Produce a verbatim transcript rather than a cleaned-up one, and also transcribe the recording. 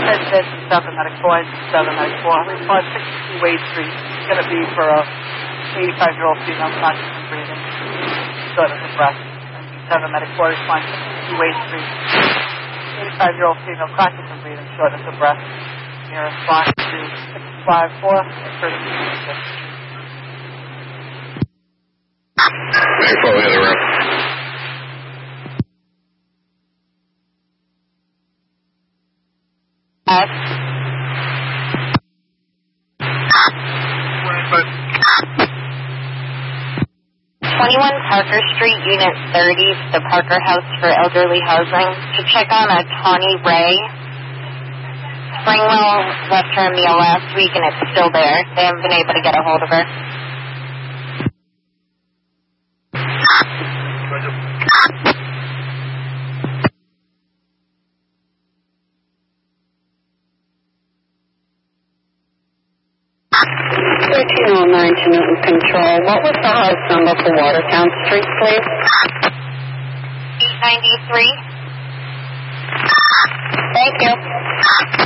ten seven medic four, seven medic four. Report sixty-two Wade Street. It's going to be for a eighty-five-year-old female conscious and breathing, shortness of breath. seven medic four, respond sixty-two Wade Street. eighty-five-year-old female conscious and breathing, shortness of breath. Your response to six five four and thirty-two six. Medic four, we have the room. F. twenty-one Parker Street, Unit thirty, the Parker House for Elderly Housing, to check on a Tawny Ray. Springwell left her a meal last week and it's still there. They haven't been able to get a hold of her. thirteen oh nine to Newton Control. What was the house number for Watertown Street, please? eight ninety-three. Thank you.